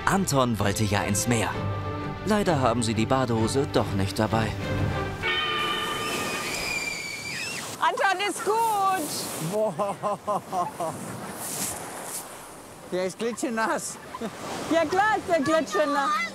Anton wollte ja ins Meer. Leider haben sie die Badehose doch nicht dabei. Anton ist gut. Boah. Der ist glitschnass. Ja klar ist der glitschnass.